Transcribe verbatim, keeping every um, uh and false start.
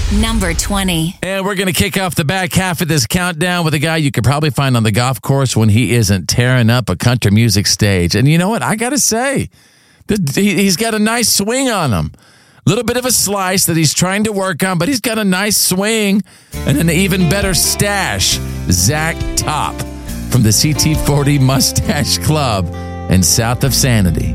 Number twenty. And we're going to kick off the back half of this countdown with a guy you could probably find on the golf course when he isn't tearing up a country music stage. And you know what? I got to say, he's got a nice swing on him. A little bit of a slice that he's trying to work on, but he's got a nice swing and an even better stash. Zach Top from the C T forty Mustache Club and South of Sanity.